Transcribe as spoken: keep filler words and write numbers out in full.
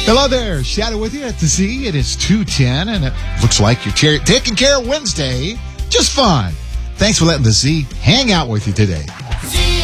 Hello there. Shadow with you at the Z. It is two ten, and it looks like you're ter- taking care of Wednesday just fine. Thanks for letting the Z hang out with you today.